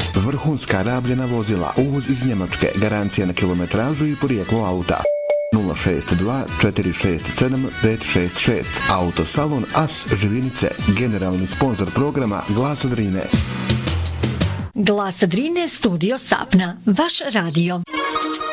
vrhunska rabljena vozila, uvoz iz Njemačke, garancija na kilometražu i porijeklo auta. 062 467 566. Autosalon As Živinice, generalni sponzor programa Glasa Drine. Glasa Drine, studio Sapna, vaš radio.